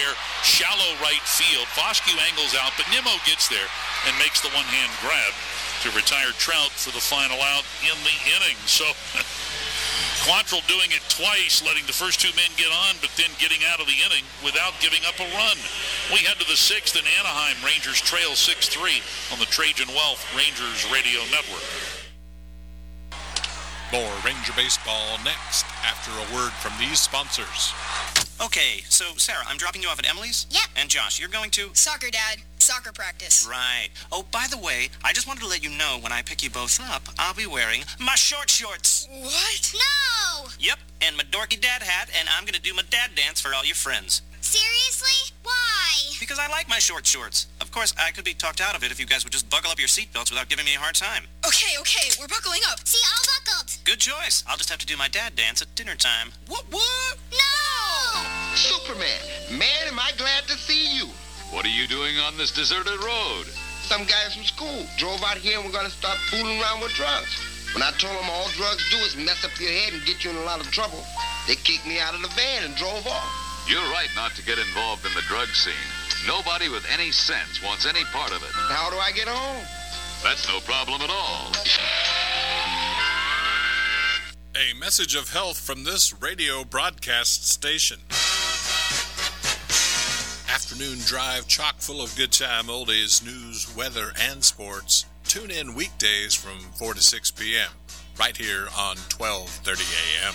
there, shallow right field. Foscue angles out, but Nimmo gets there and makes the one-hand grab to retire Trout for the final out in the inning. So Quantrill doing it twice, letting the first two men get on, but then getting out of the inning without giving up a run. We head to the sixth in Anaheim. Rangers trail 6-3 on the Trajan Wealth Rangers Radio Network. More Ranger baseball next after a word from these sponsors. Okay, so Sarah, I'm dropping you off at Emily's? Yep. And Josh, you're going to? Soccer, Dad. Soccer practice. Right. Oh, by the way, I just wanted to let you know when I pick you both up, I'll be wearing my short shorts. What? No! Yep, and my dorky dad hat, and I'm going to do my dad dance for all your friends. Seriously? Why? Because I like my short shorts. Of course, I could be talked out of it if you guys would just buckle up your seatbelts without giving me a hard time. Okay, we're buckling up. See, all buckled. Good choice. I'll just have to do my dad dance at dinner time. What? No! Superman, man, am I glad to see you. What are you doing on this deserted road? Some guys from school drove out here and we're going to start fooling around with drugs. When I told them all drugs do is mess up your head and get you in a lot of trouble, they kicked me out of the van and drove off. You're right not to get involved in the drug scene. Nobody with any sense wants any part of it. How do I get home? That's no problem at all. A message of health from this radio broadcast station. Afternoon drive chock full of good time oldies, news, weather, and sports. Tune in weekdays from 4 to 6 p.m. right here on 1230 a.m.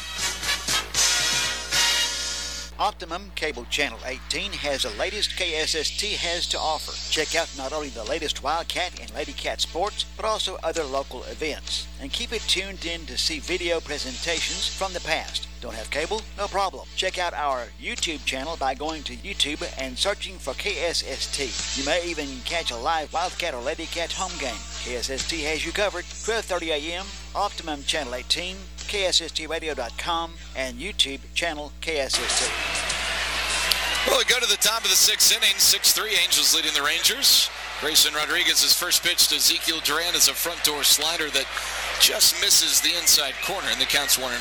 Optimum Cable Channel 18 has the latest KSST has to offer. Check out not only the latest Wildcat and Lady Cat sports, but also other local events. And keep it tuned in to see video presentations from the past. Don't have cable? No problem. Check out our YouTube channel by going to YouTube and searching for KSST. You may even catch a live Wildcat or Lady Cat home game. KSST has you covered. 12:30 a.m., Optimum Channel 18, KSSTradio.com, and YouTube channel KSST. Well, we go to the top of the sixth inning. 6-3, Angels leading the Rangers. Grayson Rodriguez's first pitch to Ezekiel Duran is a front door slider that just misses the inside corner, and the count's 1-0.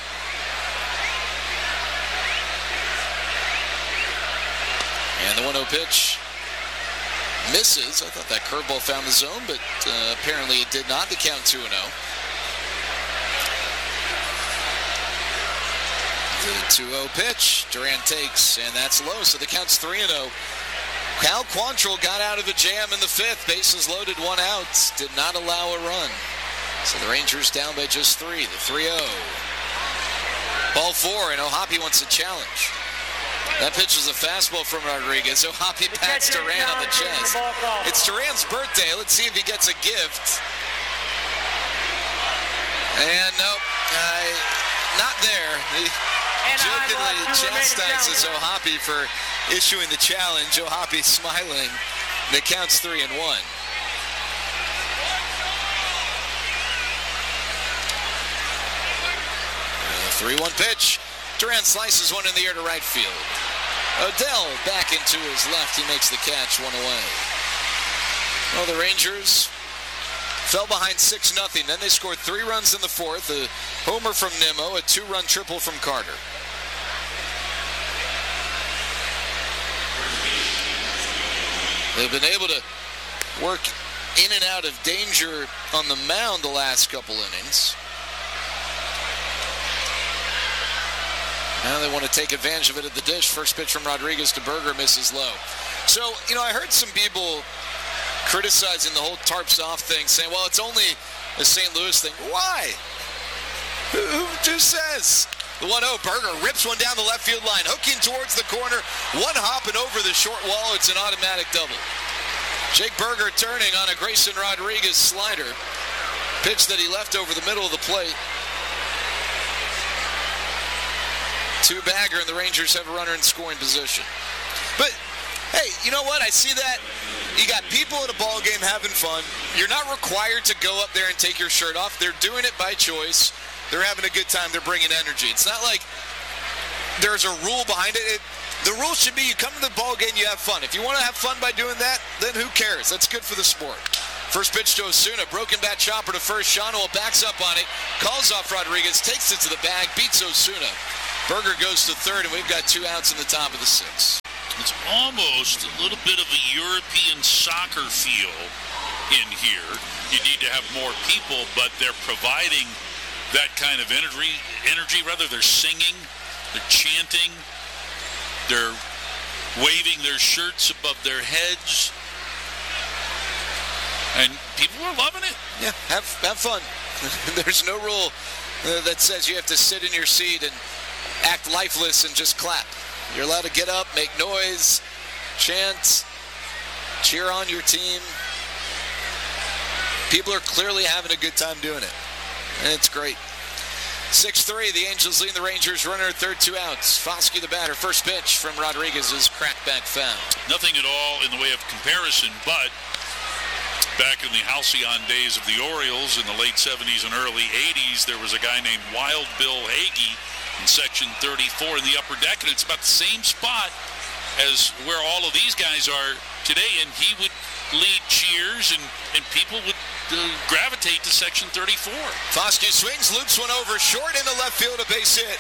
And the 1-0 pitch misses. I thought that curveball found the zone, but apparently it did not. The count 2-0. The 2-0 pitch. Duran takes, and that's low, so the count's 3-0. Cal Quantrill got out of the jam in the fifth. Bases loaded, one out. Did not allow a run. So the Rangers down by just 3. The 3-0. Ball 4, and O'Hoppe wants a challenge. That pitch was a fastball from Rodriguez. O'Hoppe pats Duran on the chest. It's Duran's birthday. Let's see if he gets a gift. And nope, not there. He jokingly chastises O'Hoppe for issuing the challenge. O'Hoppe smiling. The count's 3-1. 3-1 pitch. Duran slices one in the air to right field. Odell back into his left. He makes the catch, one away. Well, the Rangers fell behind 6-0. Then they scored 3 runs in the fourth. A homer from Nimmo, a 2-run triple from Carter. They've been able to work in and out of danger on the mound the last couple innings. Now they want to take advantage of it at the dish. First pitch from Rodriguez to Berger, misses low. So, I heard some people criticizing the whole tarps off thing, saying, well, it's only a St. Louis thing. Why? Who says? The 1-0, Berger rips one down the left field line, hooking towards the corner, one hopping over the short wall. It's an automatic double. Jake Berger turning on a Grayson Rodriguez slider. Pitch that he left over the middle of the plate. 2-bagger, and the Rangers have a runner in scoring position. But, hey, you know what? I see that. You got people at a ball game having fun. You're not required to go up there and take your shirt off. They're doing it by choice. They're having a good time. They're bringing energy. It's not like there's a rule behind it. The rule should be you come to the ball game, you have fun. If you want to have fun by doing that, then who cares? That's good for the sport. First pitch to Osuna. Broken bat chopper to first. Shawano backs up on it. Calls off Rodriguez. Takes it to the bag. Beats Osuna. Berger goes to third, and we've got 2 outs in the top of the 6th. It's almost a little bit of a European soccer feel in here. You need to have more people, but they're providing that kind of energy. They're singing, they're chanting, they're waving their shirts above their heads, and people are loving it. Yeah, have fun. There's no rule that says you have to sit in your seat and act lifeless and just clap. You're allowed to get up, make noise, chant, cheer on your team. People are clearly having a good time doing it, and it's great. 6-3, the Angels leading the Rangers, runner at third, 2 outs. Foscue the batter, first pitch from Rodriguez is crackback foul. Nothing at all in the way of comparison, but back in the halcyon days of the Orioles in the late 70s and early 80s, there was a guy named Wild Bill Hagee in section 34 in the upper deck, and it's about the same spot as where all of these guys are today, and he would lead cheers, and people would gravitate to section 34. Foscue swings, loops one over short into left field, a base hit.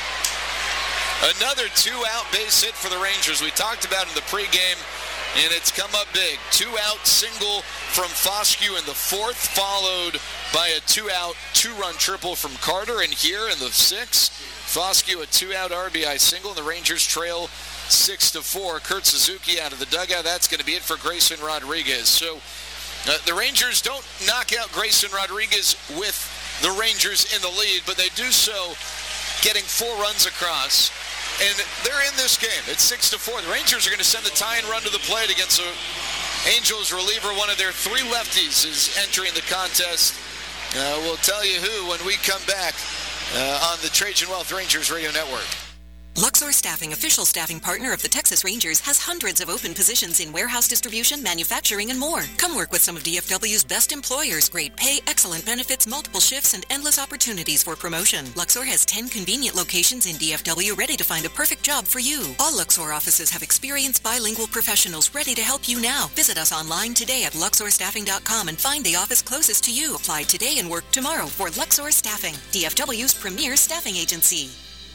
Another 2-out base hit for the Rangers. We talked about in the pregame, and it's come up big. 2-out single from Foscue in the 4th, followed by a 2-out, 2-run triple from Carter. And here in the 6th, Foscue a 2-out RBI single, and the Rangers trail 6-4. Kurt Suzuki out of the dugout. That's going to be it for Grayson Rodriguez. So the Rangers don't knock out Grayson Rodriguez with the Rangers in the lead, but they do so getting 4 runs across. And they're in this game. It's 6-4. The Rangers are going to send the tying run to the plate against the Angels reliever. One of their 3 lefties is entering the contest. We'll tell you who when we come back on the Trajan Wealth Rangers Radio Network. Luxor Staffing, official staffing partner of the Texas Rangers, has hundreds of open positions in warehouse distribution, manufacturing, and more. Come work with some of DFW's best employers. Great pay, excellent benefits, multiple shifts, and endless opportunities for promotion. Luxor has 10 convenient locations in DFW ready to find a perfect job for you. All Luxor offices have experienced bilingual professionals ready to help you now. Visit us online today at luxorstaffing.com and find the office closest to you. Apply today and work tomorrow for Luxor Staffing, DFW's premier staffing agency.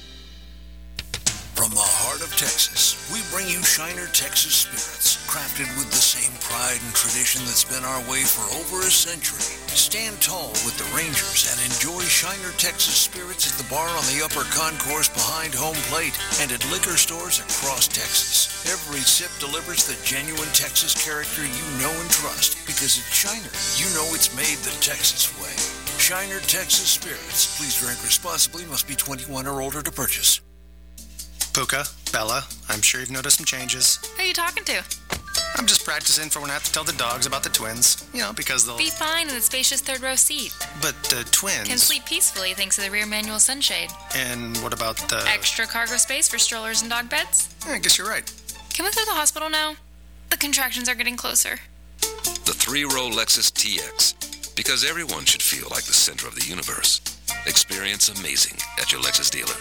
From the heart of Texas, we bring you Shiner Texas Spirits, crafted with the same pride and tradition that's been our way for over a century. Stand tall with the Rangers and enjoy Shiner Texas Spirits at the bar on the upper concourse behind home plate and at liquor stores across Texas. Every sip delivers the genuine Texas character you know and trust, because at Shiner, you know it's made the Texas way. Shiner Texas Spirits. Please drink responsibly. Must be 21 or older to purchase. Puka, Bella, I'm sure you've noticed some changes. Who are you talking to? I'm just practicing for when I have to tell the dogs about the twins. You know, because they'll... Be fine in the spacious third row seat. But the twins... Can sleep peacefully thanks to the rear manual sunshade. And what about the... Extra cargo space for strollers and dog beds? I guess you're right. Can we go to the hospital now? The contractions are getting closer. The 3-row Lexus TX. Because everyone should feel like the center of the universe. Experience amazing at your Lexus dealer.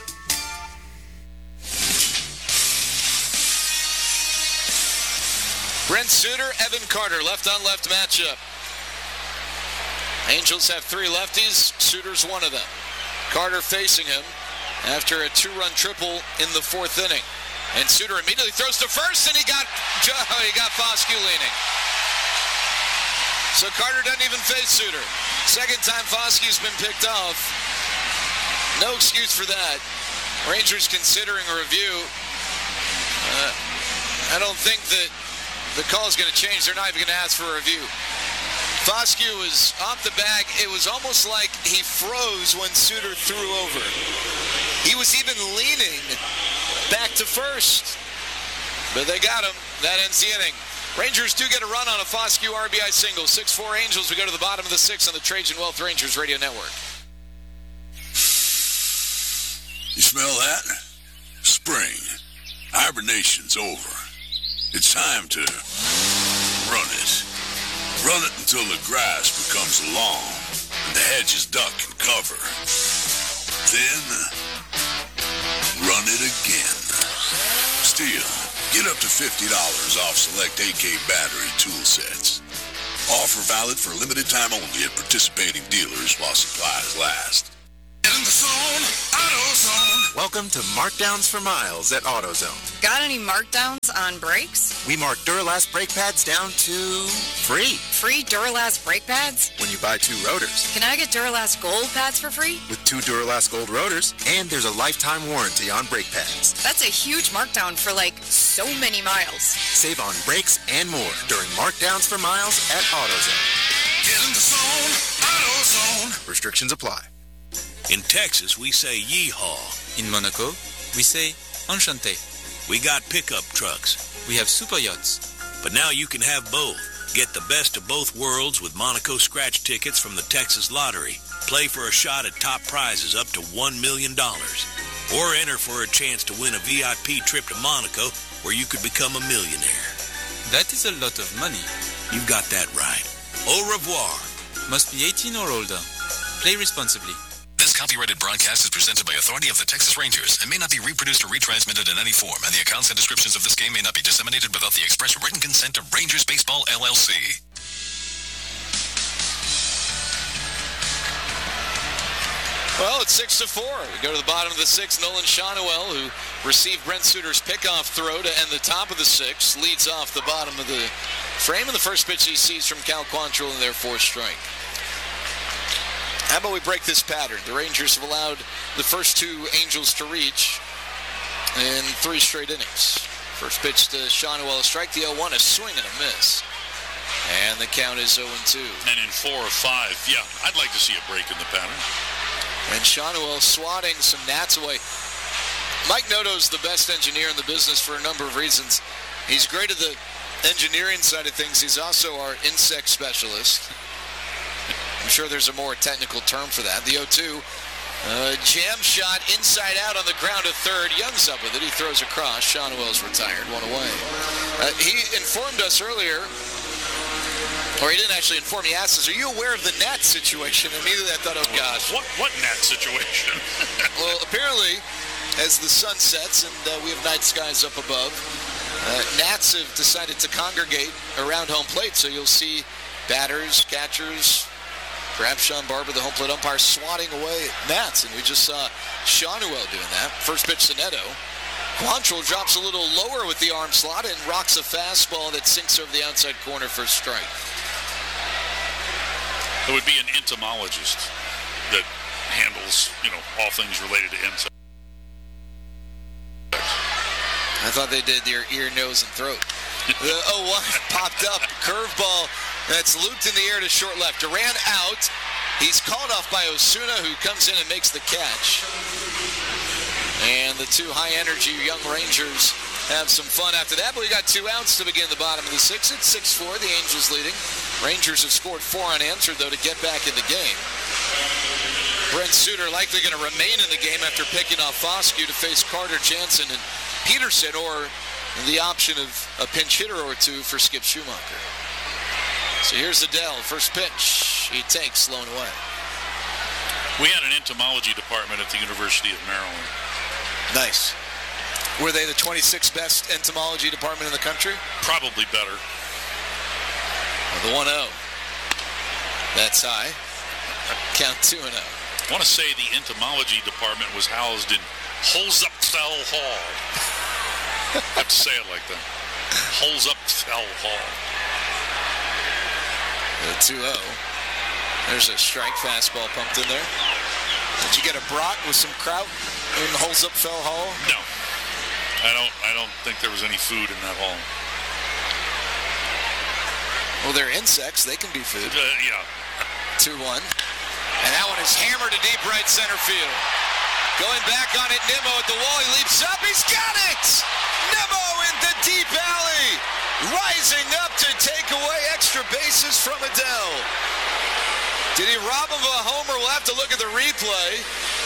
Brent Suter, Evan Carter, left-on-left matchup. Angels have 3 lefties. Suter's one of them. Carter facing him after a 2-run triple in the 4th inning. And Suter immediately throws to first, and he got Foscue leaning. So Carter doesn't even face Suter. Second time Foscue's been picked off. No excuse for that. Rangers considering a review. I don't think that the call is going to change. They're not even going to ask for a review. Foscue was off the bag. It was almost like he froze when Suter threw over. He was even leaning back to first. But they got him. That ends the inning. Rangers do get a run on a Foscue RBI single. 6-4 Angels. We go to the bottom of the 6th on the Trajan Wealth Rangers Radio Network. You smell that? Spring. Hibernation's over. It's time to run it. Run it until the grass becomes long and the hedges duck and cover. Then, run it again. Stihl, get up to $50 off select AK battery tool sets. Offer valid for a limited time only at participating dealers while supplies last. in the zone, AutoZone. Welcome to Markdowns for Miles at AutoZone. Got any markdowns on brakes? We mark Duralast brake pads down to free. Free Duralast brake pads? When you buy 2 rotors. Can I get Duralast Gold pads for free? With 2 Duralast Gold rotors, and there's a lifetime warranty on brake pads. That's a huge markdown for so many miles. Save on brakes and more during Markdowns for Miles at AutoZone. Get in the zone, AutoZone. Restrictions apply. In Texas, we say yeehaw. In Monaco, we say enchanté. We got pickup trucks. We have super yachts. But now you can have both. Get the best of both worlds with Monaco scratch tickets from the Texas Lottery. Play for a shot at top prizes up to $1 million. Or enter for a chance to win a VIP trip to Monaco where you could become a millionaire. That is a lot of money. You've got that right. Au revoir. Must be 18 or older. Play responsibly. This copyrighted broadcast is presented by authority of the Texas Rangers and may not be reproduced or retransmitted in any form, and the accounts and descriptions of this game may not be disseminated without the express written consent of Rangers Baseball, LLC. Well, it's 6-4. We go to the bottom of the 6th. Nolan Shotwell, who received Brent Suter's pickoff throw to end the top of the 6th, leads off the bottom of the frame, and the first pitch he sees from Cal Quantrill in their 4th strike. How about we break this pattern? The Rangers have allowed the first 2 Angels to reach in 3 straight innings. First pitch to Shotwell, a strike. The 0-1, a swing and a miss. And the count is 0-2. And in 4 or 5, yeah, I'd like to see a break in the pattern. And Shotwell swatting some gnats away. Mike Noto's the best engineer in the business for a number of reasons. He's great at the engineering side of things. He's also our insect specialist. I'm sure there's a more technical term for that. The 0-2, jam shot inside out on the ground to third. Young's up with it. He throws across. Shotwell's retired, 1 away. He informed us earlier, or he didn't actually inform. He asked us, "Are you aware of the gnat situation?" Immediately I thought, "Oh gosh, what gnat situation?" Well, apparently, as the sun sets and we have night skies up above, gnats have decided to congregate around home plate. So you'll see batters, catchers, perhaps Sean Barber, the home plate umpire, swatting away gnats, and we just saw Shotwell doing that. First pitch to Neto. Quantrill drops a little lower with the arm slot and rocks a fastball that sinks over the outside corner for a strike. It would be an entomologist that handles, all things related to insects. I thought they did your ear, nose, and throat. The 0-1 popped up. Curveball that's looped in the air to short left. Duran out. He's called off by Osuna, who comes in and makes the catch. And the 2 high-energy young Rangers have some fun after that. But we got 2 outs to begin the bottom of the 6th. It's 6-4. The Angels leading. Rangers have scored 4 unanswered, though, to get back in the game. Brent Suter likely going to remain in the game after picking off Foscue to face Carter, Jansen, and Peterson, or the option of a pinch hitter or 2 for Skip Schumacher. So here's Adele. First pitch. He takes, blown away. We had an entomology department at the University of Maryland. Nice. Were they the 26th best entomology department in the country? Probably better. The 1-0. That's high. Count 2-0. I want to say the entomology department was housed in Holzapfel Hall. I have to say it like that. Holzapfel Hall. The 2-0. There's a strike fastball pumped in there. Did you get a brat with some kraut in Holzapfel Hall? No. I don't think there was any food in that hall. Well, they're insects. They can be food. Yeah. 2-1. And that one is hammered to deep right center field. Going back on it, Nimmo at the wall. He leaps up. He's got it! Nimmo in the deep alley. Rising up to take away extra bases from Adele. Did he rob him of a homer? We'll have to look at the replay.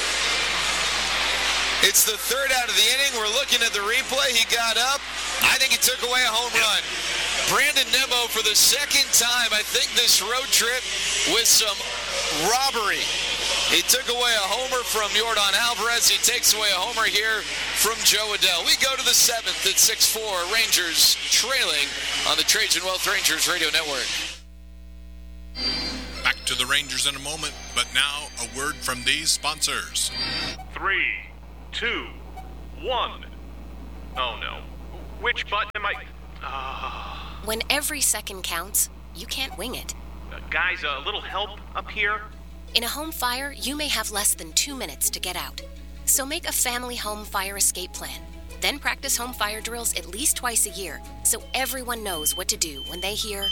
It's the 3rd out of the inning. We're looking at the replay. He got up. I think he took away a home run. Brandon Nimmo for the 2nd time, I think, this road trip with some robbery. He took away a homer from Yordan Alvarez. He takes away a homer here from Joe Adele. We go to the 7th at 6-4. Rangers trailing on the Trajan Wealth Rangers Radio Network. Back to the Rangers in a moment, but now a word from these sponsors. 3, 2, 1. Oh no. Which button am I... When every second counts, you can't wing it. Guys, a little help up here? In a home fire, you may have less than 2 minutes to get out. So make a family home fire escape plan. Then practice home fire drills at least twice a year so everyone knows what to do when they hear...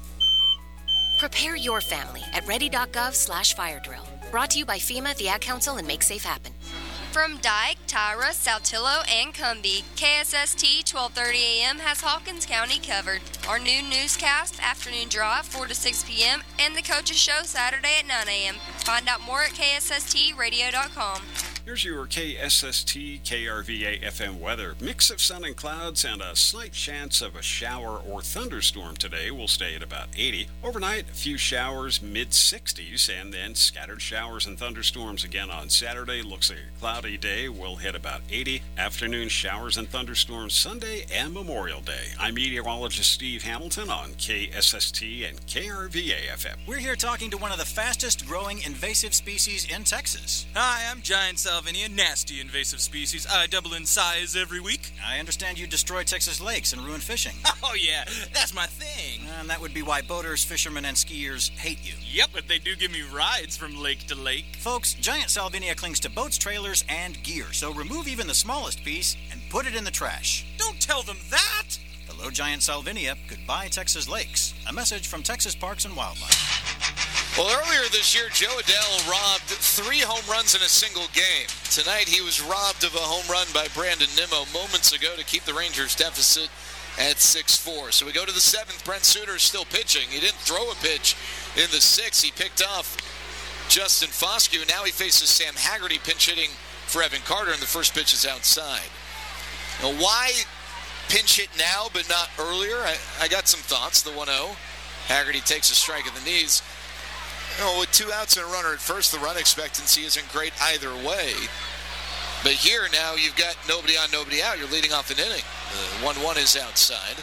Prepare your family at ready.gov/fire drill. Brought to you by FEMA, the Ad Council, and Make Safe Happen. From Dyke, Tyra, Saltillo, and Cumbie, KSST 1230 AM has Hawkins County covered. Our new newscast, Afternoon Drive, 4 to 6 p.m., and the Coaches Show Saturday at 9 a.m. Find out more at KSSTradio.com. Here's your KSST KRVA FM weather. Mix of sun and clouds and a slight chance of a shower or thunderstorm today. Will stay at about 80. Overnight, a few showers, mid-60s, and then scattered showers and thunderstorms again on Saturday. Looks like a cloudy day. Will hit about 80. Afternoon showers and thunderstorms Sunday and Memorial Day. I'm meteorologist Steve Hamilton on KSST and KRVA FM. We're here talking to one of the fastest growing invasive species in Texas. Hi, I'm Giant Salvinia, nasty invasive species. I double in size every week. I understand you destroy Texas lakes and ruin fishing. Oh yeah, that's my thing. And that would be why boaters, fishermen, and skiers hate you. Yep, but they do give me rides from lake to lake. Folks, Giant Salvinia clings to boats, trailers, and gear, so remove even the smallest piece and put it in the trash. Don't tell them that! Hello, Giant Salvinia. Goodbye, Texas lakes. A message from Texas Parks and Wildlife. Well, earlier this year, Joe Adell robbed 3 home runs in a single game. Tonight, he was robbed of a home run by Brandon Nimmo moments ago to keep the Rangers' deficit at 6-4. So we go to the 7th. Brent Suter still pitching. He didn't throw a pitch in the 6th. He picked off Justin Foscue. Now he faces Sam Haggerty pinch hitting for Evan Carter, and the first pitch is outside. Now, why pinch hit now but not earlier? I got some thoughts. The 1-0. Haggerty takes a strike at the knees. With 2 outs and a runner at first, the run expectancy isn't great either way. But here now you've got nobody on, nobody out. You're leading off an inning. The 1-1 is outside.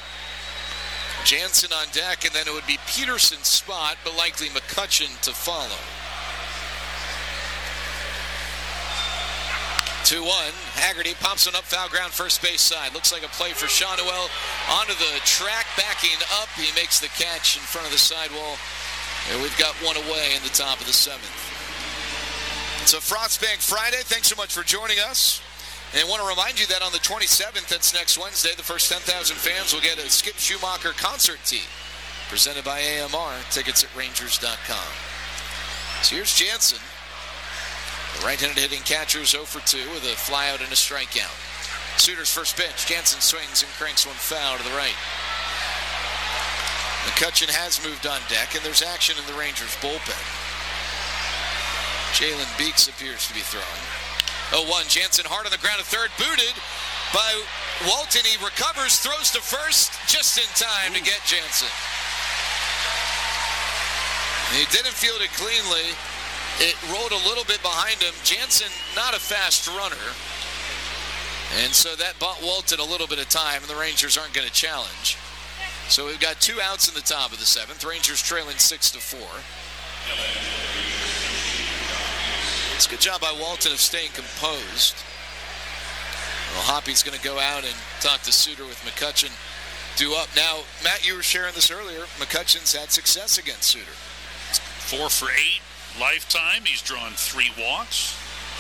Jansen on deck, and then it would be Peterson's spot, but likely McCutchen to follow. 2-1. Haggerty pops one up, foul ground, first base side. Looks like a play for Shawnuel. Onto the track, backing up. He makes the catch in front of the sidewall. And we've got one away in the top of the 7th. It's a Frostbank Friday. Thanks so much for joining us. And I want to remind you that on the 27th, that's next Wednesday, the first 10,000 fans will get a Skip Schumacher concert tee presented by AMR. Tickets at Rangers.com. So here's Jansen. The right-handed hitting catcher is 0 for 2 with a flyout and a strikeout. Suter's first pitch. Jansen swings and cranks one foul to the right. McCutchen has moved on deck, and there's action in the Rangers' bullpen. Jalen Beeks appears to be throwing. 0-1, Jansen hard on the ground at third, booted by Walton. He recovers, throws to first, just in time to get Jansen. He didn't field it cleanly. It rolled a little bit behind him. Jansen, not a fast runner. And so that bought Walton a little bit of time, and the Rangers aren't going to challenge. So we've got 2 outs in the top of the 7th. Rangers trailing 6-4. It's a good job by Walton of staying composed. Well, Hoppy's going to go out and talk to Suter with McCutchen due up. Now, Matt, you were sharing this earlier. McCutchen's had success against Suter. 4 for 8 lifetime. He's drawn 3 walks.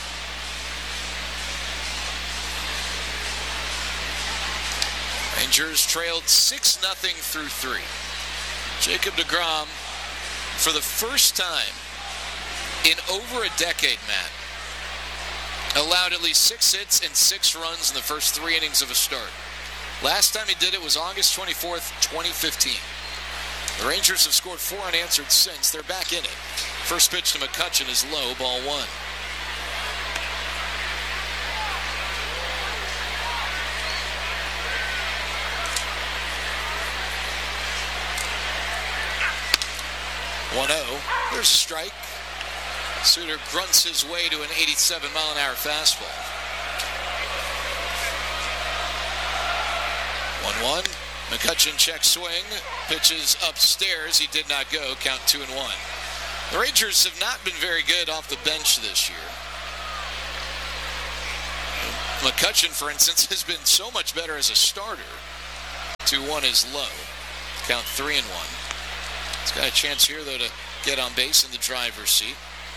Rangers trailed 6-0 through 3. Jacob deGrom, for the first time in over a decade, Matt, allowed at least 6 hits and 6 runs in the first 3 innings of a start. Last time he did it was August 24th, 2015. The Rangers have scored 4 unanswered since. They're back in it. First pitch to McCutchen is low, ball 1. There's a strike. Suter grunts his way to an 87-mile-an-hour fastball. 1-1. McCutchen check swing. Pitches upstairs. He did not go. Count 2-1. The Rangers have not been very good off the bench this year. McCutchen, for instance, has been so much better as a starter. 2-1 is low. Count 3-1. He's got a chance here, though, to get on base in the driver's seat.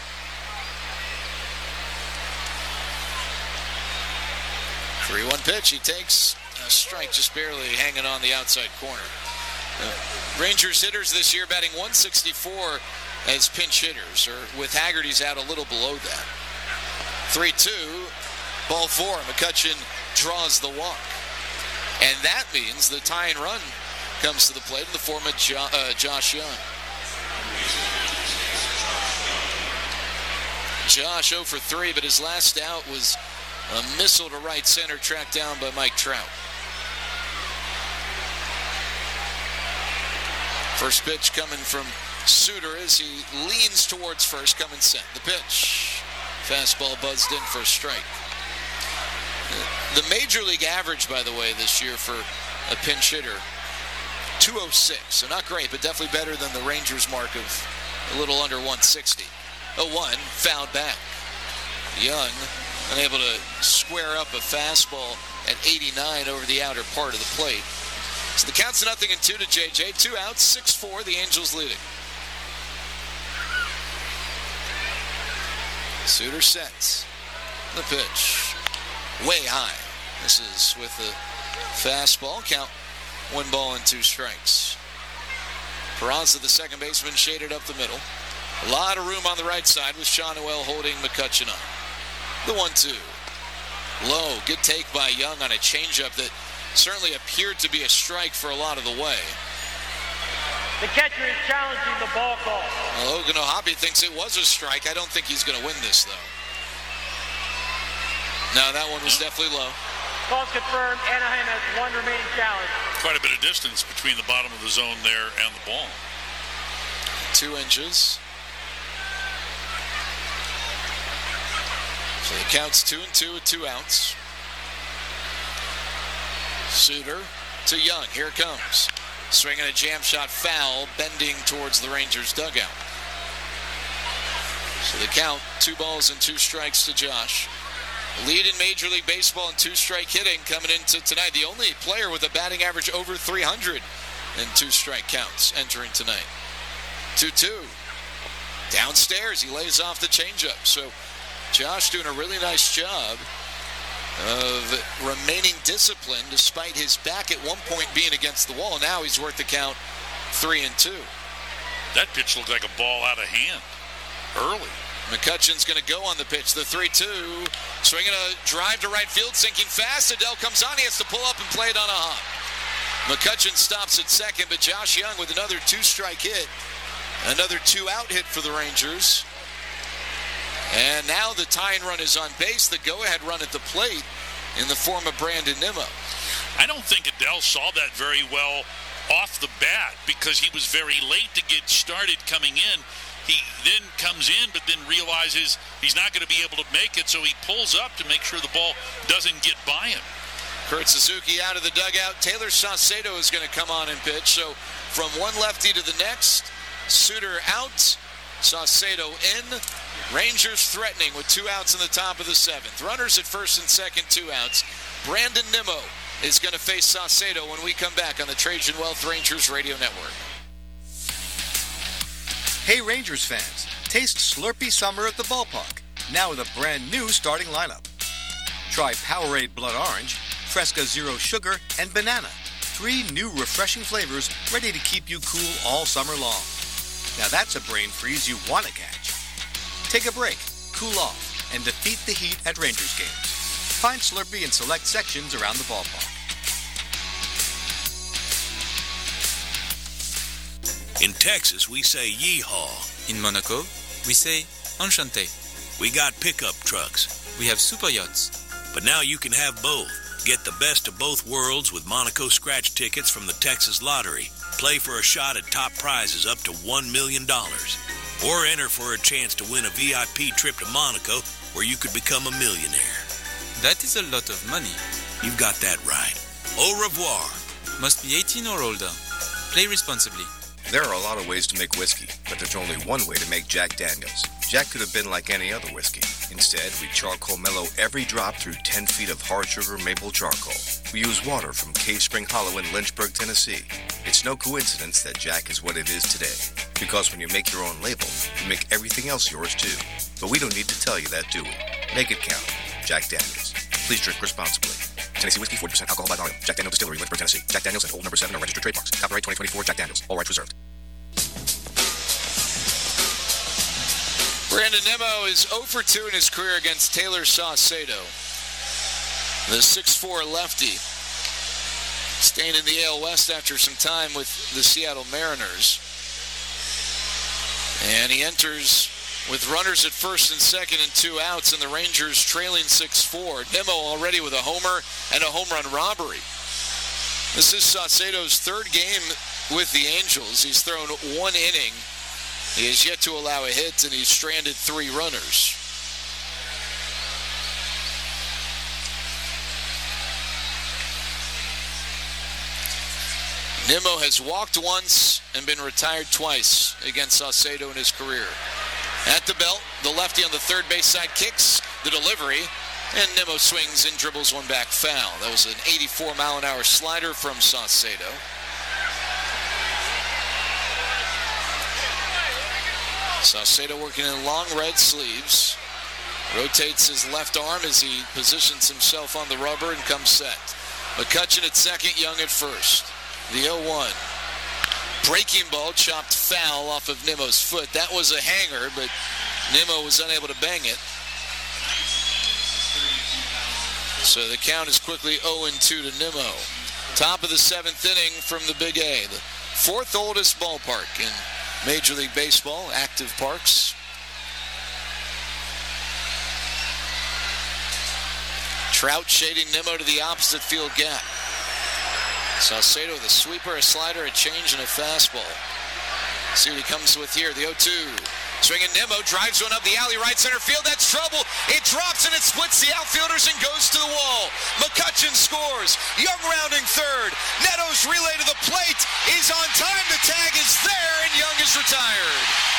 Three 3-1 pitch. He takes a strike, just barely hanging on the outside corner. Rangers hitters this year batting .164 as pinch hitters, or with Haggerty's out a little below that. 3-2, ball four. McCutchen draws the walk. And that means the tying run comes to the plate in the form of Josh Young. Josh 0 for 3, but his last out was a missile to right center tracked down by Mike Trout. First pitch coming from Suter as he leans towards first, coming set. The pitch. Fastball buzzed in for a strike. The Major League average, by the way, this year for a pinch hitter, 206. So not great, but definitely better than the Rangers mark of a little under 160. 0-1, fouled back. Young unable to square up a fastball at 89 over the outer part of the plate. So the count's 0-2 to JJ. 2 outs, 6-4, the Angels leading. Suter sets. The pitch. Way high. This is with the fastball. Count 1 ball and 2 strikes. Peraza, the second baseman, shaded up the middle. A lot of room on the right side with Sean Noel holding McCutchen up. The 1-2. Low. Good take by Young on a changeup that certainly appeared to be a strike for a lot of the way. The catcher is challenging the ball call. Well, Logan O'Hoppe thinks it was a strike. I don't think he's going to win this, though. No, that one was definitely low. Call's confirmed. Anaheim has 1 remaining challenge. Quite a bit of distance between the bottom of the zone there and the ball. 2 inches. So the count's 2-2 with 2 outs. Suter to Young. Here it comes. Swinging a jam shot foul, bending towards the Rangers dugout. So the count, 2 balls and 2 strikes to Josh. Lead in Major League Baseball in 2-strike hitting coming into tonight. The only player with a batting average over 300 in 2-strike counts entering tonight. 2-2. Downstairs, he lays off the changeup. So Josh doing a really nice job of remaining disciplined despite his back at one point being against the wall. Now he's worth the count 3-2. That pitch looked like a ball out of hand early. McCutchen's going to go on the pitch. The 3-2. Swinging a drive to right field, sinking fast. Adele comes on. He has to pull up and play it on a hop. McCutchen stops at second, but Josh Young with another 2-strike hit. Another 2-out hit for the Rangers. And now the tying run is on base. The go-ahead run at the plate in the form of Brandon Nimmo. I don't think Adele saw that very well off the bat because he was very late to get started coming in. He then comes in, but then realizes he's not going to be able to make it, so he pulls up to make sure the ball doesn't get by him. Kurt Suzuki out of the dugout. Taylor Saucedo is going to come on and pitch. So from one lefty to the next, Suter out, Saucedo in. Rangers threatening with 2 outs in the top of the 7th. Runners at first and second, 2 outs. Brandon Nimmo is going to face Saucedo when we come back on the Trajan Wealth Rangers Radio Network. Hey Rangers fans, taste Slurpee Summer at the ballpark, now with a brand new starting lineup. Try Powerade Blood Orange, Fresca Zero Sugar, and Banana. 3 new refreshing flavors ready to keep you cool all summer long. Now that's a brain freeze you want to catch. Take a break, cool off, and defeat the heat at Rangers games. Find Slurpee in select sections around the ballpark. In Texas, we say yeehaw. In Monaco, we say enchanté. We got pickup trucks. We have super yachts. But now you can have both. Get the best of both worlds with Monaco scratch tickets from the Texas Lottery. Play for a shot at top prizes up to $1 million. Or enter for a chance to win a VIP trip to Monaco where you could become a millionaire. That is a lot of money. You've got that right. Au revoir. Must be 18 or older. Play responsibly. There are a lot of ways to make whiskey, but there's only one way to make Jack Daniels. Jack could have been like any other whiskey. Instead, we charcoal mellow every drop through 10 feet of hard sugar maple charcoal. We use water from Cave Spring Hollow in Lynchburg, Tennessee. It's no coincidence that Jack is what it is today, because when you make your own label, you make everything else yours too. But we don't need to tell you that, do we? Make it count. Jack Daniels. Please drink responsibly. Tennessee Whiskey, 40% alcohol by volume. Jack Daniels Distillery, Lynchburg, Tennessee. Jack Daniels and Old No. 7 are registered trademarks. Copyright 2024 Jack Daniels. All rights reserved. Brandon Nimmo is 0 for 2 in his career against Taylor Saucedo. The 6'4 lefty staying in the AL West after some time with the Seattle Mariners. And he enters with runners at first and second and 2 outs, and the Rangers trailing 6-4. Nimmo already with a homer and a home run robbery. This is Saucedo's third game with the Angels. He's thrown 1 inning. He has yet to allow a hit, and he's stranded 3 runners. Nimmo has walked once and been retired twice against Saucedo in his career. At the belt, the lefty on the third base side kicks the delivery, and Nimmo swings and dribbles one back foul. That was an 84-mile-an-hour slider from Saucedo. Saucedo working in long red sleeves. Rotates his left arm as he positions himself on the rubber and comes set. McCutchen at second, Young at first. The 0-1. Breaking ball chopped foul off of Nimmo's foot. That was a hanger, but Nimmo was unable to bang it. So the count is quickly 0-2 to Nimmo. Top of the 7th inning from the Big A, the 4th oldest ballpark in Major League Baseball, active parks. Trout shading Nimmo to the opposite field gap. Saucedo with a sweeper, a slider, a change, and a fastball. See what he comes with here, the 0-2. Swinging Nimmo, drives one up the alley, right center field. That's trouble. It drops and it splits the outfielders and goes to the wall. McCutchen scores. Young rounding third. Neto's relay to the plate is on time. The tag is there, and Young is retired.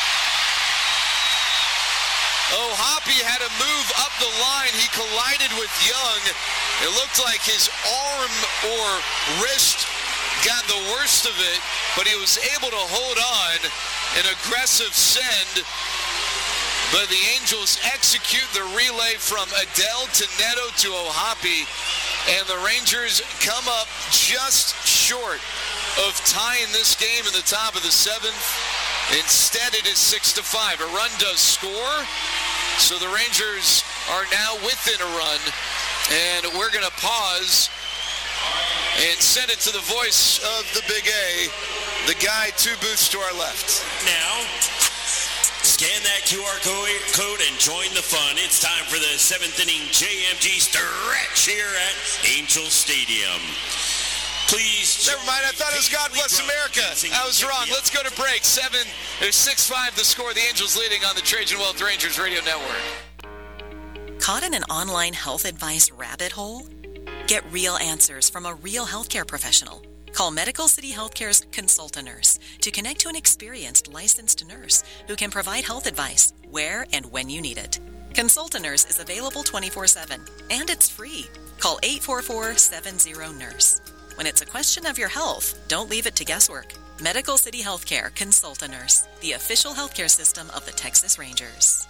Hoppy had to move up the line. He collided with Young. It looked like his arm or wrist got the worst of it, but he was able to hold on. An aggressive send, but the Angels execute the relay from Adell to Neto to O'Hoppe, and the Rangers come up just short of tying this game in the top of the 7th. Instead, it is 6-5. A run does score, so the Rangers are now within a run, and we're going to pause and send it to the voice of the Big A, the guy 2 booths to our left. Now, scan that QR code and join the fun. It's time for the 7th inning JMG stretch here at Angel Stadium. Please. Never mind, I thought it was God Bless America. I was wrong. Let's go to break. 6-5 the score. The Angels leading on the Trajan Wealth Rangers Radio Network. Caught in an online health advice rabbit hole? Get real answers from a real healthcare professional. Call Medical City Healthcare's Consult-A-Nurse to connect to an experienced licensed nurse who can provide health advice where and when you need it. Consult-A-Nurse is available 24/7, and it's free. Call 844-70-NURSE. When it's a question of your health, don't leave it to guesswork. Medical City Healthcare Consult-A-Nurse, the official healthcare system of the Texas Rangers.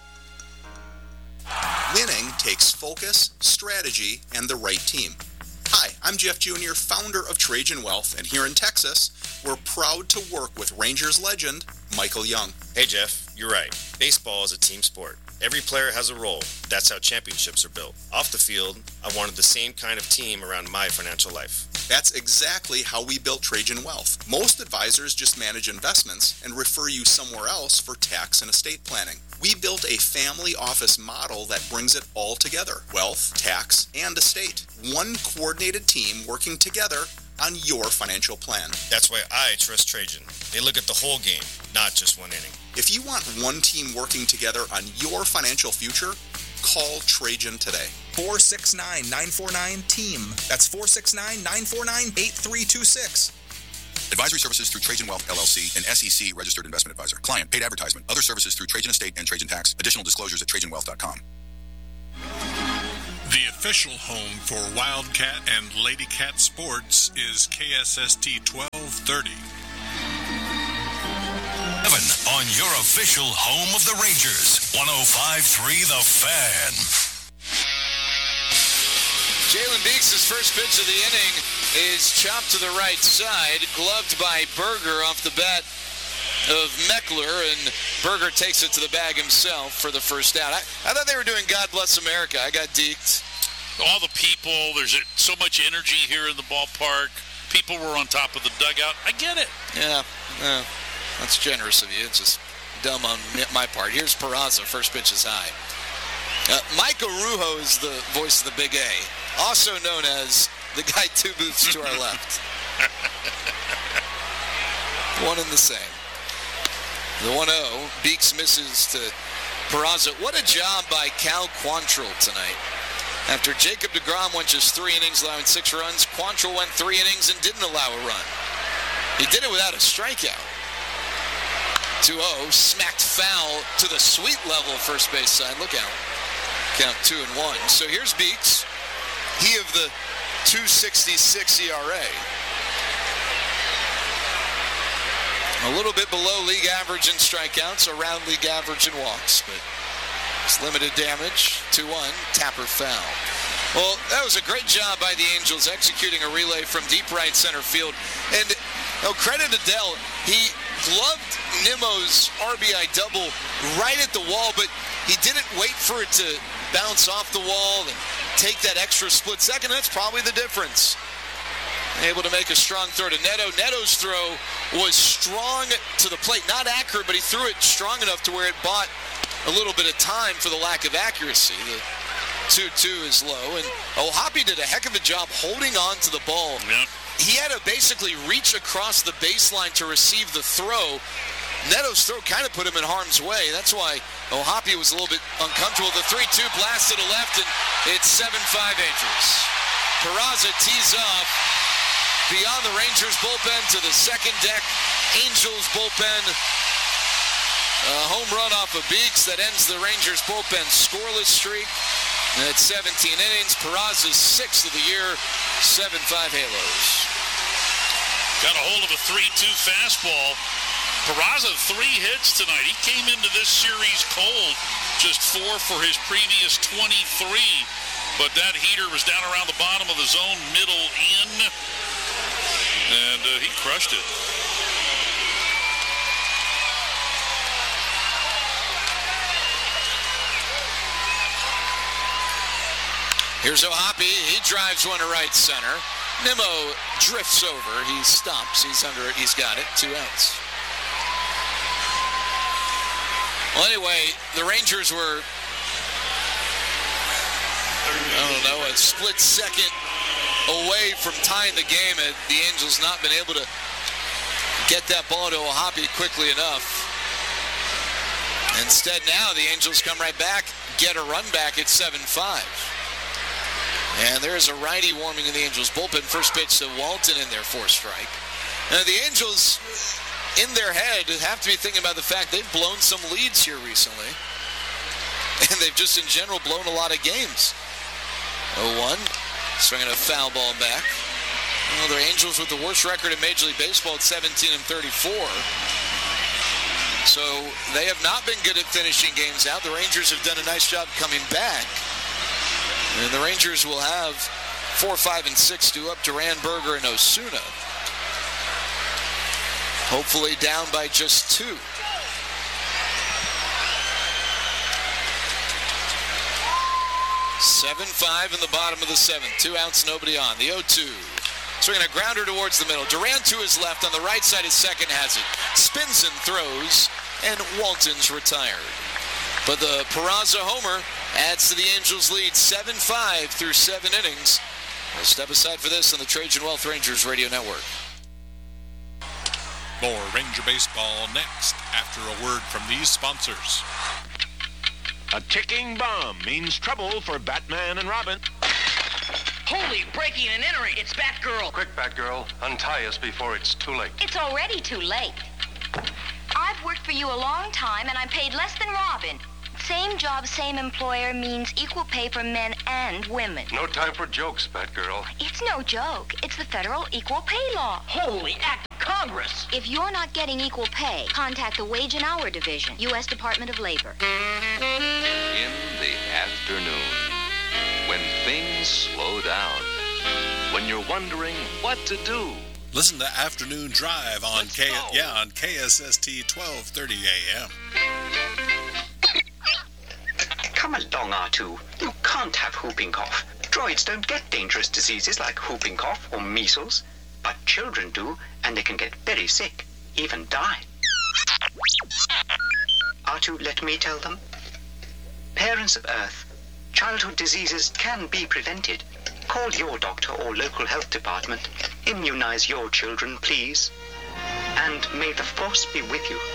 Winning takes focus, strategy, and the right team. Hi, I'm Jeff Jr., founder of Trajan Wealth, and here in Texas, we're proud to work with Rangers legend Michael Young. Hey Jeff, you're right. Baseball is a team sport. Every player has a role. That's how championships are built. Off the field, I wanted the same kind of team around my financial life. That's exactly how we built Trajan Wealth. Most advisors just manage investments and refer you somewhere else for tax and estate planning. We built a family office model that brings it all together. Wealth, tax, and estate. One coordinated team working together on your financial plan. That's why I trust Trajan. They look at the whole game, not just one inning. If you want one team working together on your financial future, call Trajan today. 469-949-TEAM. That's 469-949-8326. Advisory services through Trajan Wealth, LLC, an SEC registered investment advisor. Client, paid advertisement. Other services through Trajan Estate and Trajan Tax. Additional disclosures at TrajanWealth.com. The official home for Wildcat and Lady Cat sports is KSST 1230. On your official home of the Rangers, 105.3 The Fan. Jalen Beeks' first pitch of the inning is chopped to the right side, gloved by Berger off the bat of Meckler, and Berger takes it to the bag himself for the first out. I thought they were doing God Bless America. I got deked. All the people, there's so much energy here in the ballpark. People were on top of the dugout. I get it. Yeah, that's generous of you. It's just dumb on my part. Here's Peraza. First pitch is high. Mike Arujo is the voice of the Big A, also known as the guy 2 booths to our left. One and the same. The 1-0. Beeks misses to Peraza. What a job by Cal Quantrill tonight. After Jacob deGrom went just 3 innings, allowing 6 runs, Quantrill went 3 innings and didn't allow a run. He did it without a strikeout. 2-0, smacked foul to the sweet level first base side. Look out. Count 2-1. So here's Beeks. He of the 2.66 ERA. A little bit below league average in strikeouts, around league average in walks, but it's limited damage. 2-1, Tapper foul. Well, that was a great job by the Angels executing a relay from deep right center field. And credit to Dell. He gloved Nimmo's RBI double right at the wall, but he didn't wait for it to bounce off the wall and take that extra split second. That's probably the difference. Able to make a strong throw to Neto. Neto's throw was strong to the plate. Not accurate, but he threw it strong enough to where it bought a little bit of time for the lack of accuracy. The 2-2 is low, and O'Hoppe did a heck of a job holding on to the ball. Yep. He had to basically reach across the baseline to receive the throw. Neto's throw kind of put him in harm's way. That's why O'Hoppe was a little bit uncomfortable. The 3-2 blast to the left, and it's 7-5 Angels. Peraza tees off beyond the Rangers bullpen to the second deck. Angels bullpen. A home run off of Beeks that ends the Rangers bullpen scoreless streak. And at 17 innings, Peraza's 6th of the year, 7-5 Halos. Got a hold of a 3-2 fastball. Peraza 3 hits tonight. He came into this series cold, just 4 for his previous 23. But that heater was down around the bottom of the zone, middle in, and he crushed it. Here's O'Hoppe. He drives one to right center. Nimmo drifts over. He stops. He's under it. He's got it. 2 outs. Well, anyway, the Rangers were, a split second away from tying the game. And the Angels not been able to get that ball to O'Hoppe quickly enough. Instead, now the Angels come right back, get a run back at 7-5. And there's a righty warming in the Angels bullpen. First pitch to Walton in their 4th strike. Now the Angels, in their head, have to be thinking about the fact they've blown some leads here recently. And they've just, in general, blown a lot of games. 0-1, swinging a foul ball back. Well, the Angels with the worst record in Major League Baseball at 17-34. So they have not been good at finishing games out. The Rangers have done a nice job coming back. And the Rangers will have 4, 5, and 6 due up Duran, Berger, and Osuna. Hopefully down by just 2. (7-5) in the bottom of the 7th. 2 outs, nobody on. The 0-2. Swinging a grounder towards the middle. Duran to his left. On the right side, his second has it. Spins and throws, and Walton's retired. But the Peraza homer adds to the Angels' lead 7-5 through 7 innings. We'll step aside for this on the Trajan Wealth Rangers Radio Network. More Ranger baseball next after a word from these sponsors. A ticking bomb means trouble for Batman and Robin. Holy, breaking and entering. It's Batgirl. Quick, Batgirl. Untie us before it's too late. It's already too late. I've worked for you a long time, and I'm paid less than Robin. Same job, same employer means equal pay for men and women. No time for jokes, Batgirl. It's no joke. It's the federal equal pay law. Holy act of Congress. If you're not getting equal pay, contact the Wage and Hour Division, U.S. Department of Labor. In the afternoon, when things slow down, when you're wondering what to do. Listen to Afternoon Drive on KSST 1230 AM. Come along, R2. You can't have whooping cough. Droids don't get dangerous diseases like whooping cough or measles, but children do, and they can get very sick, even die. R2, let me tell them. Parents of Earth, childhood diseases can be prevented. Call your doctor or local health department. Immunize your children, please. And may the Force be with you.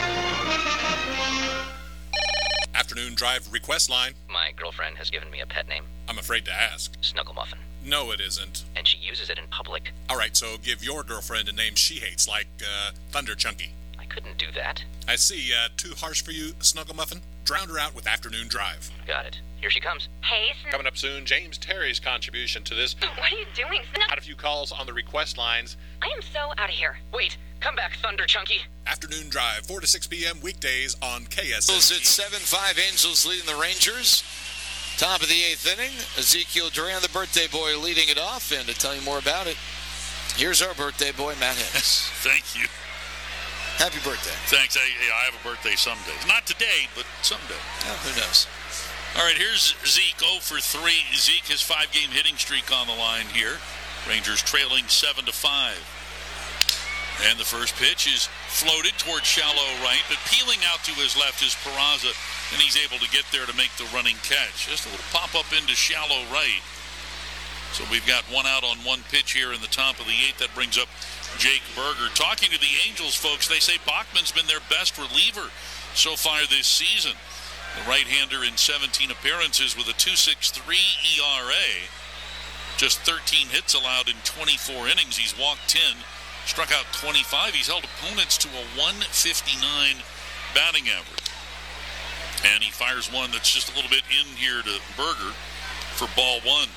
Afternoon Drive request line. My girlfriend has given me a pet name. I'm afraid to ask. Snuggle Muffin. No, it isn't. And she uses it in public. All right, so give your girlfriend a name she hates, like Thunder Chunky. I couldn't do that. I see. Too harsh for you, Snuggle Muffin? Drown her out with Afternoon Drive. Got it. Here she comes. Hey, Coming up soon, James Terry's contribution to this. What are you doing? Had a few calls on the request lines. I am so out of here. Wait, come back, Thunder Chunky. Afternoon Drive, 4 to 6 p.m. weekdays on KSST. It's 7-5, Angels leading the Rangers. Top of the 8th inning, Ezekiel Duran, the birthday boy, leading it off. And to tell you more about it, here's our birthday boy, Matt Hicks. Thank you. Happy birthday. Thanks. I have a birthday some days. Not today, but someday. Oh, who knows? All right, here's Zeke 0 for 3. Zeke, his 5-game hitting streak on the line here. Rangers trailing 7-5. And the first pitch is floated towards shallow right, but peeling out to his left is Peraza, and he's able to get there to make the running catch. Just a little pop-up into shallow right. So we've got one out on one pitch here in the top of the 8th. That brings up Jake Burger. Talking to the Angels folks, they say Bachman's been their best reliever so far this season. The right-hander in 17 appearances with a 2.63 ERA. Just 13 hits allowed in 24 innings. He's walked 10, struck out 25. He's held opponents to a 159 batting average. And he fires one that's just a little bit in here to Burger for ball 1.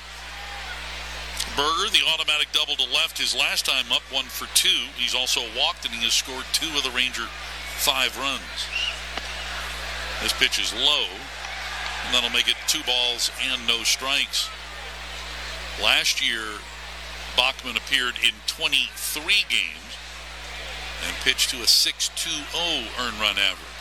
Burger, the automatic double to left his last time up, 1 for 2. He's also walked and he has scored 2 of the Ranger 5 runs. This pitch is low, and that'll make it 2 balls and no strikes. Last year, Bachman appeared in 23 games and pitched to a 6.20 earned run average.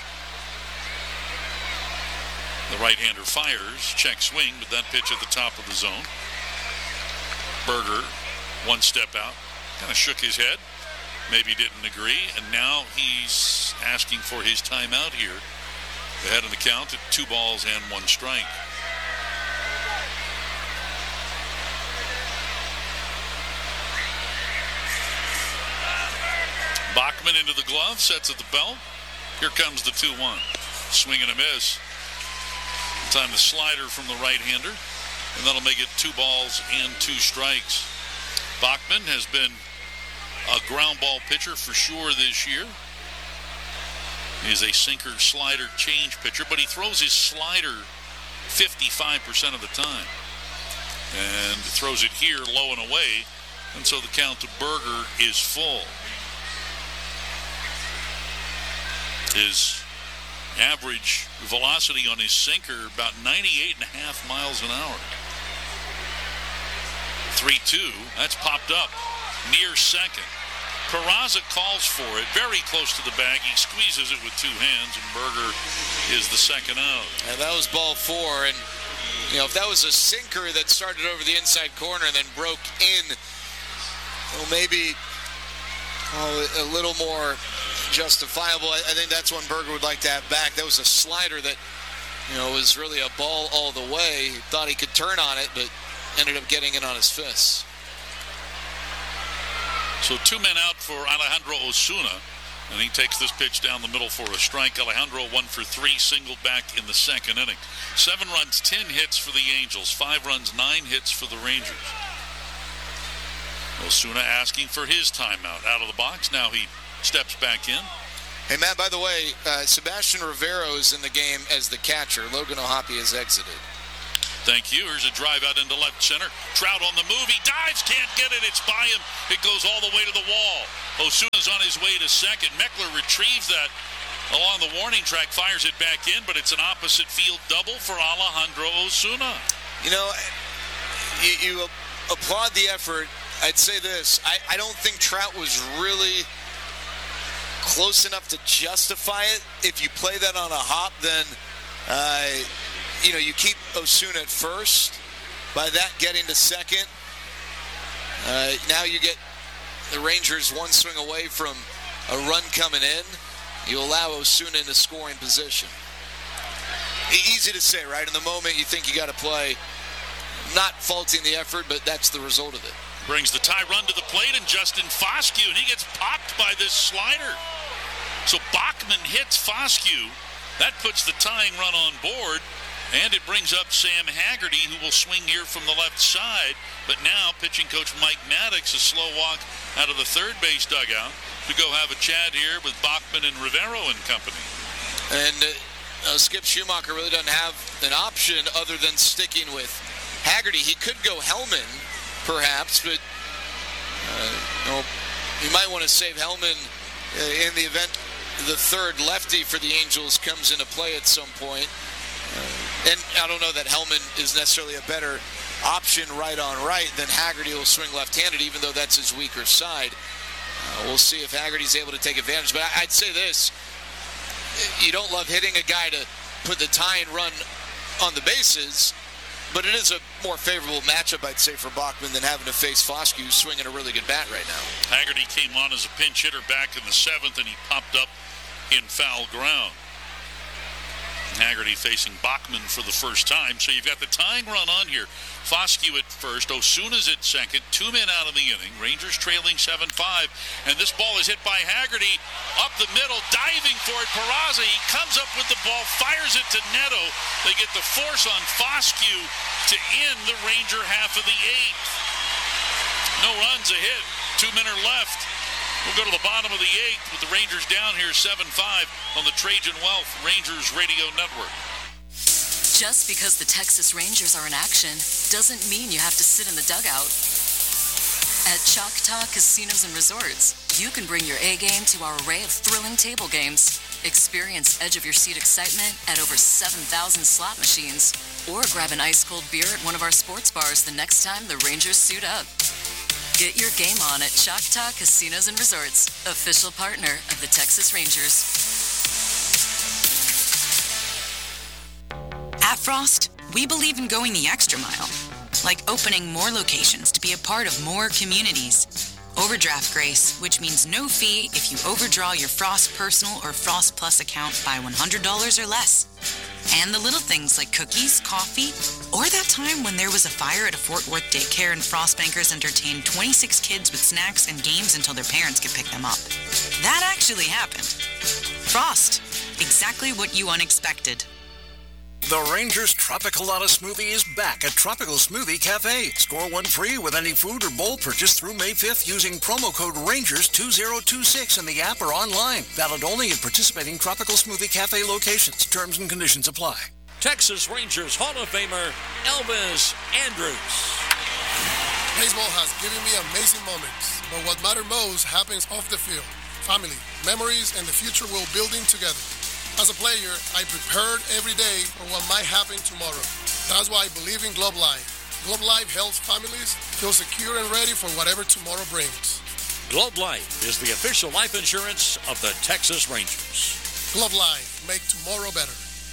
The right-hander fires, check swing, but that pitch at the top of the zone. Burger, one step out, kind of shook his head, maybe didn't agree, and now he's asking for his timeout here. Ahead of the count at 2 balls and 1 strike. Bachman into the glove, sets at the belt. Here comes the 2-1. Swing and a miss. Time the slider from the right-hander, and that'll make it 2 balls and 2 strikes. Bachman has been a ground ball pitcher for sure this year. He is a sinker, slider, change pitcher, but he throws his slider 55% of the time. And throws it here low and away, and so the count to Burger is full. His average velocity on his sinker about 98.5 miles an hour. 3-2, that's popped up near second. Peraza calls for it, very close to the bag. He squeezes it with 2 hands, and Burger is the second out. And that was ball 4, and if that was a sinker that started over the inside corner and then broke in, well, maybe a little more justifiable. I think that's one Burger would like to have back. That was a slider that, was really a ball all the way. He thought he could turn on it, but ended up getting it on his fists. So 2 men out for Alejandro Osuna. And he takes this pitch down the middle for a strike. Alejandro 1 for 3, singled back in the second inning. 7 runs, 10 hits for the Angels. 5 runs, 9 hits for the Rangers. Osuna asking for his timeout. Out of the box. Now he steps back in. Hey, Matt, by the way, Sebastian Rivero is in the game as the catcher. Logan O'Hoppe has exited. Thank you. Here's a drive out into left center. Trout on the move. He dives. Can't get it. It's by him. It goes all the way to the wall. Osuna's on his way to second. Meckler retrieves that along the warning track, fires it back in, but it's an opposite field double for Alejandro Osuna. You know, you applaud the effort. I'd say this. I don't think Trout was really close enough to justify it. If you play that on a hop, then you keep Osuna at first. By that, getting to second. Now you get the Rangers one swing away from a run coming in. You allow Osuna into scoring position. Easy to say, right? In the moment, you think you got to play. Not faulting the effort, but that's the result of it. Brings the tie run to the plate, and Justin Foscue, and he gets popped by this slider. So Bachman hits Foscue. That puts the tying run on board, and it brings up Sam Haggerty, who will swing here from the left side. But now pitching coach Mike Maddox, a slow walk out of the third base dugout to go have a chat here with Bachman and Rivero and company. And Skip Schumacher really doesn't have an option other than sticking with Haggerty. He could go Hellman, perhaps, but you might want to save Hellman in the event the third lefty for the Angels comes into play at some point. And I don't know that Hellman is necessarily a better option right on right than Haggerty will swing left-handed, even though that's his weaker side. We'll see if Haggerty's able to take advantage. But I'd say this. You don't love hitting a guy to put the tying run on the bases, but it is a more favorable matchup, I'd say, for Bachman than having to face Foscue, who's swinging a really good bat right now. Haggerty came on as a pinch hitter back in the 7th, and he popped up in foul ground. Haggerty facing Bachman for the first time. So you've got the tying run on here. Foscue at first, Osuna's at second, 2 men out of the inning. Rangers trailing 7-5, and this ball is hit by Haggerty up the middle, diving for it. Peraza, he comes up with the ball, fires it to Neto. They get the force on Foscue to end the Ranger half of the 8th. No runs, a hit, 2 men are left. We'll go to the bottom of the 8th with the Rangers down here 7-5 on the Trajan Wealth Rangers Radio Network. Just because the Texas Rangers are in action doesn't mean you have to sit in the dugout. At Choctaw Casinos and Resorts, you can bring your A game to our array of thrilling table games. Experience edge-of-your-seat excitement at over 7,000 slot machines. Or grab an ice-cold beer at one of our sports bars the next time the Rangers suit up. Get your game on at Choctaw Casinos and Resorts, official partner of the Texas Rangers. At Frost, we believe in going the extra mile, like opening more locations to be a part of more communities. Overdraft grace, which means no fee if you overdraw your Frost Personal or Frost Plus account by $100 or less. And the little things like cookies, coffee, or that time when there was a fire at a Fort Worth daycare and Frost Bankers entertained 26 kids with snacks and games until their parents could pick them up. That actually happened. Frost, exactly what you unexpected. The Rangers Tropicalata Smoothie is back at Tropical Smoothie Cafe. Score one free with any food or bowl purchase through May 5th using promo code RANGERS2026 in the app or online. Valid only at participating Tropical Smoothie Cafe locations. Terms and conditions apply. Texas Rangers Hall of Famer Elvis Andrus. Baseball has given me amazing moments, but what matters most happens off the field. Family, memories, and the future we're building together. As a player, I prepared every day for what might happen tomorrow. That's why I believe in Globe Life. Globe Life helps families feel secure and ready for whatever tomorrow brings. Globe Life is the official life insurance of the Texas Rangers. Globe Life, make tomorrow better.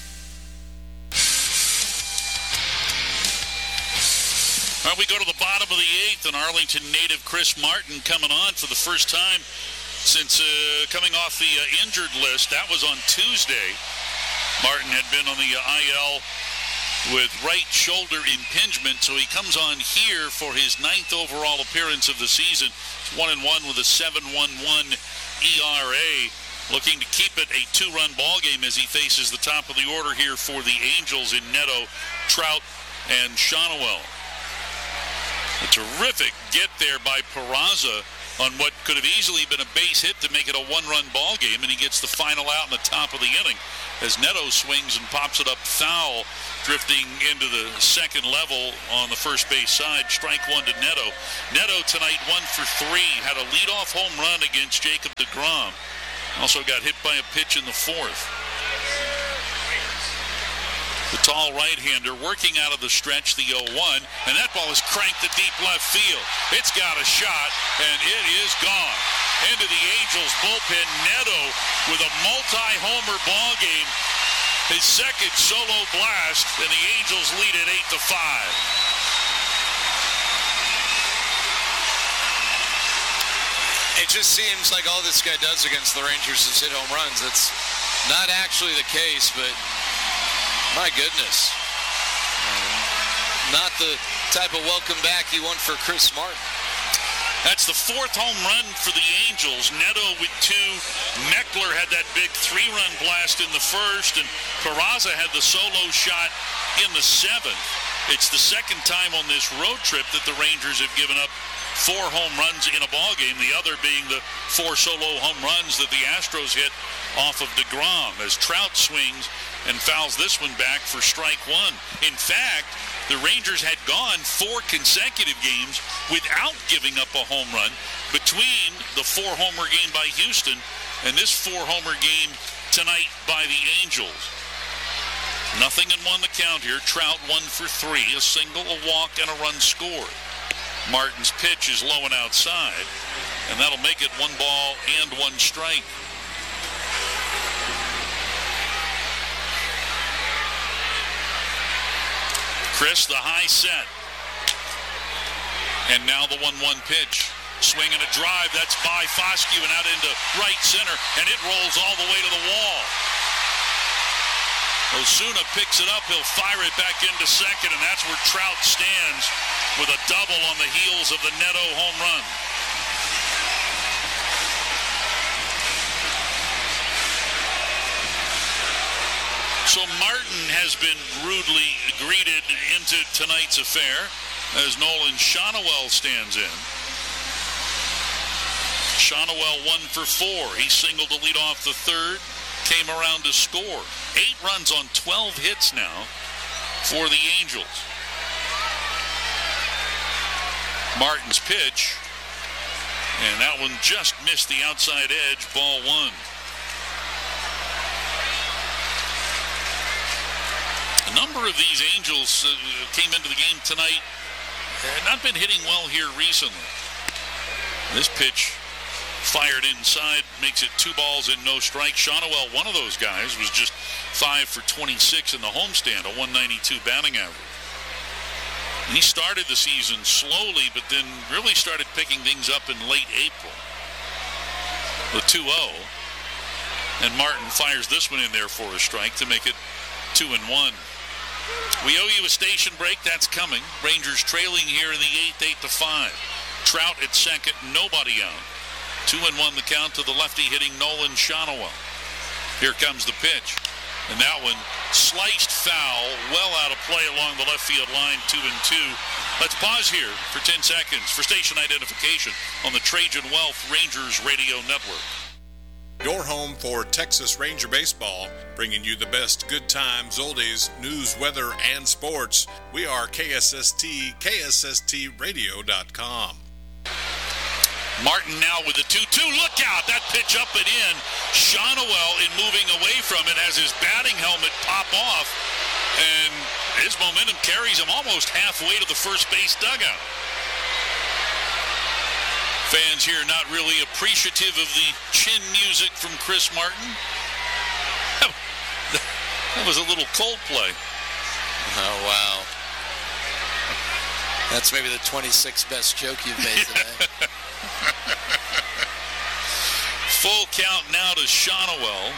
All right, we go to the bottom of the 8th, and Arlington native Chris Martin coming on for the first time since coming off the injured list. That was on Tuesday. Martin had been on the IL with right shoulder impingement, so he comes on here for his 9th overall appearance of the season. It's 1-1 with a 7.11 ERA. looking to keep it a 2-run ball game as he faces the top of the order here for the Angels in Neto, Trout, and Shawnuel. A terrific get there by Peraza on what could have easily been a base hit to make it a 1-run ball game, and he gets the final out in the top of the inning as Neto swings and pops it up foul, drifting into the second level on the first base side. Strike one to Neto. Neto tonight 1 for 3, had a leadoff home run against Jacob deGrom. Also got hit by a pitch in the fourth. The tall right-hander working out of the stretch, the 0-1, and that ball is cranked to deep left field. It's got a shot, and it is gone. Into the Angels bullpen, Neto with a multi-homer ball game. His second solo blast, and the Angels lead it 8-5. It just seems like all this guy does against the Rangers is hit home runs. That's not actually the case, but my goodness. Not the type of welcome back you want for Chris Martin. That's the 4th home run for the Angels. Neto with 2. Meckler had that big 3-run blast in the first, and Peraza had the solo shot in the 7th. It's the second time on this road trip that the Rangers have given up 4 home runs in a ball game, the other being the 4 solo home runs that the Astros hit off of deGrom as Trout swings and fouls this one back for strike one. In fact, the Rangers had gone 4 consecutive games without giving up a home run between the 4-homer game by Houston and this 4-homer game tonight by the Angels. 0-1 the count here. Trout 1 for 3, a single, a walk, and a run scored. Martin's pitch is low and outside, and that'll make it 1 ball and 1 strike. Chris, the high set. And now the 1-1 pitch. Swing and a drive. That's by Foscue and out into right center, and it rolls all the way to the wall. Osuna picks it up. He'll fire it back into second, and that's where Trout stands with a double on the heels of the Neto home run. So Martin has been rudely greeted into tonight's affair as Nolan Shawnuel stands in. Shawnuel 1 for 4. He singled to lead off the third, came around to score. 8 runs on 12 hits now for the Angels. Martin's pitch, and that one just missed the outside edge, ball 1. A number of these Angels came into the game tonight, not been hitting well here recently. This pitch fired inside, makes it 2 balls and no strikes. Shawnuel, one of those guys, was just 5 for 26 in the homestand, a 192 batting average. He started the season slowly, but then really started picking things up in late April. The 2-0, and Martin fires this one in there for a strike to make it 2-1. We owe you a station break. That's coming. Rangers trailing here in the 8th, 8-5. Trout at second, nobody out. 2-1 the count to the lefty hitting Nolan Shawnuel. Here comes the pitch. And that one sliced foul, well out of play along the left field line, 2-2. Let's pause here for 10 seconds for station identification on the Trajan Wealth Rangers Radio Network. Your home for Texas Ranger baseball, bringing you the best good times, oldies, news, weather, and sports. We are KSST, KSSTradio.com. Martin now with the 2-2. Look out! That pitch up and in. Shawnuel, in moving away from it, has his batting helmet pop off, and his momentum carries him almost halfway to the first base dugout. Fans here not really appreciative of the chin music from Chris Martin. That was a little Coldplay. Oh, wow. That's maybe the 26th best joke you've made today. Full count now to Shawnuel.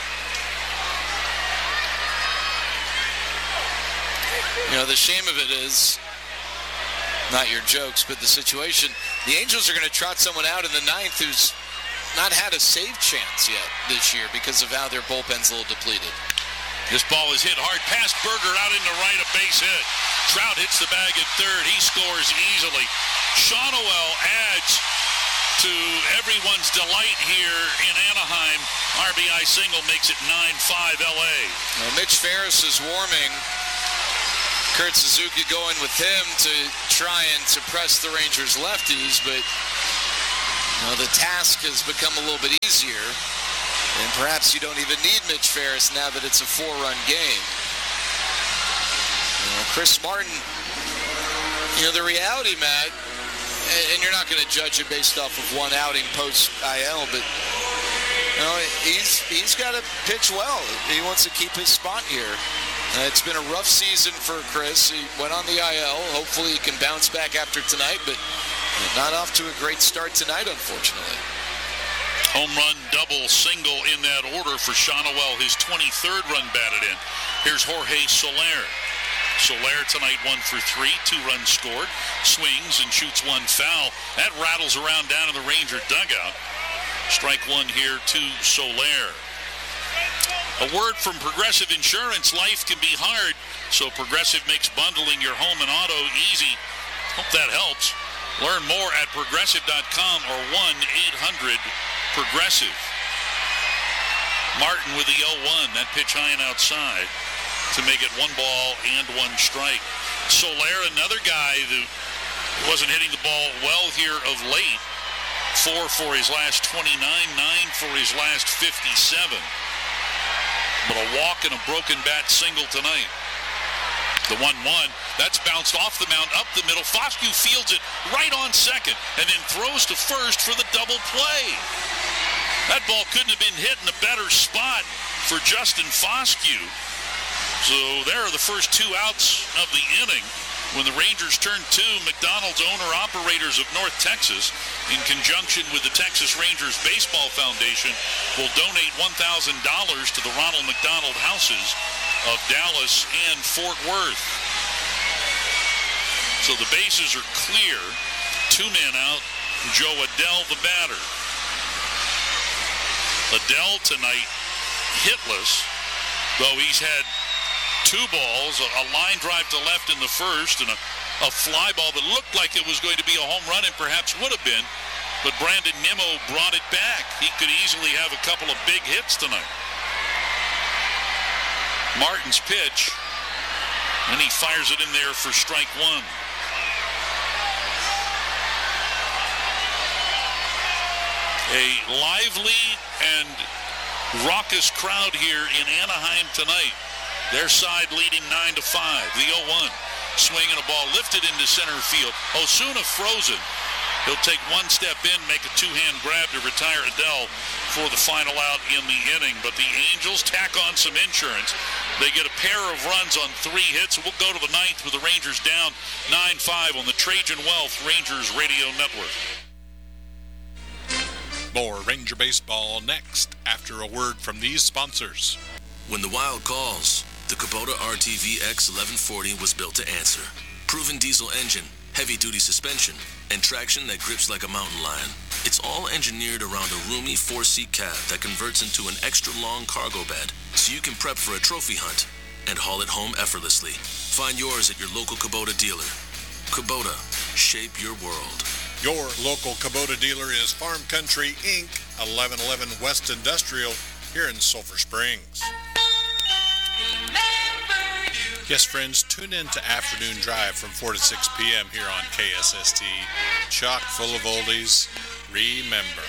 You know, the shame of it is, not your jokes, but the situation, the Angels are going to trot someone out in the 9th who's not had a save chance yet this year because of how their bullpen's a little depleted. This ball is hit hard past Berger out into right, a base hit. Trout hits the bag at third. He scores easily. Shawnuel adds to everyone's delight here in Anaheim. RBI single makes it 9-5 LA. Well, Mitch Ferris is warming. Kurt Suzuki going with him to try and suppress the Rangers' lefties, but the task has become a little bit easier. And perhaps you don't even need Mitch Ferris now that it's a 4-run game. Chris Martin, the reality, Matt, and you're not going to judge it based off of one outing post-IL, but he's got to pitch well. He wants to keep his spot here. It's been a rough season for Chris. He went on the IL. Hopefully he can bounce back after tonight, but not off to a great start tonight, unfortunately. Home run, double, single in that order for Shawnuel, his 23rd run batted in. Here's Jorge Soler. Soler tonight 1 for 3, 2 runs scored, swings and shoots one foul. That rattles around down in the Ranger dugout. Strike one here to Soler. A word from Progressive Insurance. Life can be hard, so Progressive makes bundling your home and auto easy. Hope that helps. Learn more at Progressive.com or 1-800-PROGRESSIVE. Martin with the 0-1. That pitch high and outside to make it 1 ball and 1 strike. Soler, another guy who wasn't hitting the ball well here of late. 4 for his last 29, 9 for his last 57. But a walk and a broken bat single tonight. The 1-1, that's bounced off the mound, up the middle. Foscue fields it right on second and then throws to first for the double play. That ball couldn't have been hit in a better spot for Justin Foscue. So there are the first 2 outs of the inning when the Rangers turn to McDonald's owner-operators of North Texas, in conjunction with the Texas Rangers Baseball Foundation, will donate $1,000 to the Ronald McDonald Houses of Dallas and Fort Worth. So the bases are clear. 2 men out. Joe Adell, the batter. Adell tonight hitless, though he's had 2 balls, a line drive to left in the first, and a fly ball that looked like it was going to be a home run and perhaps would have been, but Brandon Nimmo brought it back. He could easily have a couple of big hits tonight. Martin's pitch, and he fires it in there for strike 1. A lively and raucous crowd here in Anaheim tonight. Their side leading 9-5. The 0-1. Swing and a ball lifted into center field. Osuna frozen. He'll take 1 step in, make a 2-hand grab to retire Adell for the final out in the inning. But the Angels tack on some insurance. They get a pair of runs on 3 hits. We'll go to the 9th with the Rangers down 9-5 on the Trajan Wealth Rangers Radio Network. More Ranger Baseball next after a word from these sponsors. When the Wild calls, the Kubota RTV X1140 was built to answer. Proven diesel engine, heavy-duty suspension, and traction that grips like a mountain lion. It's all engineered around a roomy 4-seat cab that converts into an extra-long cargo bed, so you can prep for a trophy hunt and haul it home effortlessly. Find yours at your local Kubota dealer. Kubota, shape your world. Your local Kubota dealer is Farm Country, Inc., 1111 West Industrial, here in Sulphur Springs. Yes, friends, tune in to Afternoon Drive from 4 to 6 p.m. here on KSST. Chock full of oldies. Remember.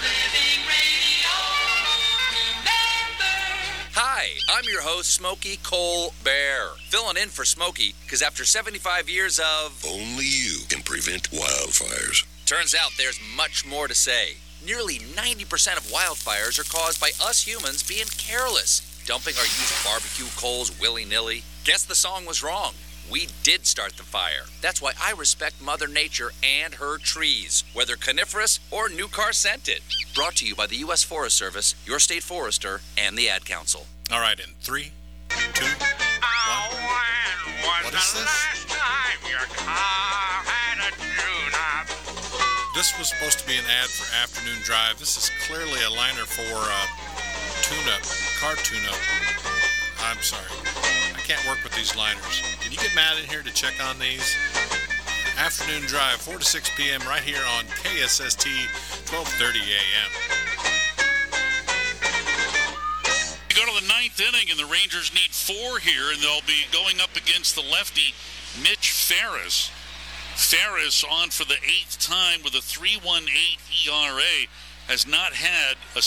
Hi, I'm your host, Smokey Cole Bear. Filling in for Smokey, because after 75 years of... Only you can prevent wildfires. Turns out there's much more to say. Nearly 90% of wildfires are caused by us humans being careless, dumping our used barbecue coals willy-nilly. Guess the song was wrong. We did start the fire. That's why I respect Mother Nature and her trees, whether coniferous or new car scented. Brought to you by the U.S. Forest Service, your state forester, and the Ad Council. All right, in 3, 2, 1. What is this? Last time your car had a tune-up. this was supposed to be an ad for Afternoon Drive. This is clearly a liner for car tune-up. I'm sorry. I can't work with these liners. Can you get Matt in here to check on these? Afternoon Drive, 4 to 6 p.m. right here on KSST, 1230 a.m. You go to the ninth inning, and the Rangers need 4 here, and they'll be going up against the lefty, Mitch Ferris. Ferris on for the 8th time with a 3.18 ERA, has not had a